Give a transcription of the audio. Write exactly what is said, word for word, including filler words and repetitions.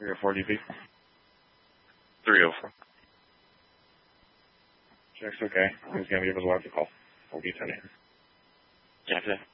three oh four D P. three oh four. Check's okay. He's going to give us a larger call. We'll be ten. Jack,